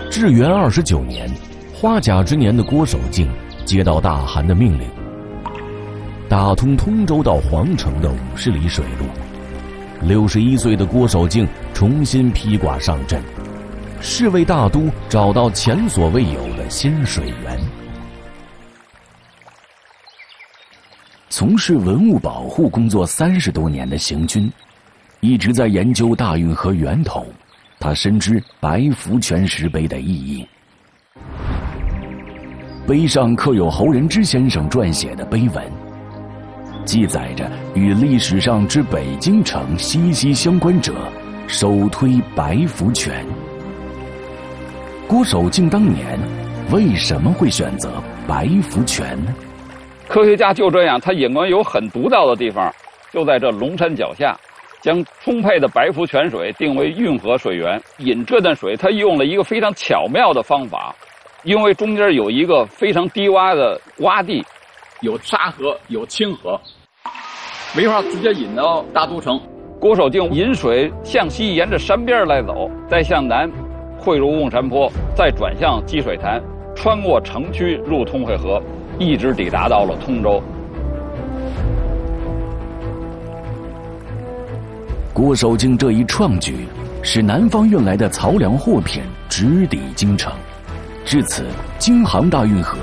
至元29年，花甲之年的郭守敬接到大汗的命令，打通通州到皇城的50里水路。61岁的郭守敬重新披挂上阵，是为大都找到前所未有的新水源。从事文物保护工作30多年的邢军，一直在研究大运河源头，他深知白福泉石碑的意义。碑上刻有侯仁之先生撰写的碑文，记载着与历史上之北京城息息相关者，首推白福泉。郭守敬当年为什么会选择白福泉呢？ 科学家就这样，他眼光有很独到的地方，就在这龙山脚下，将充沛的白福泉水定为运河水源。引这段水，他用了一个非常巧妙的方法，因为中间有一个非常低洼的洼地，有沙河，有清河，没法直接引到大都城。郭守敬引水向西，沿着山边来走，再向南汇入瓮山坡，再转向积水潭，穿过城区入通惠河，一直抵达到了通州。 郭守敬这一创举，使南方运来的漕粮货品直抵京城，至此京杭大运河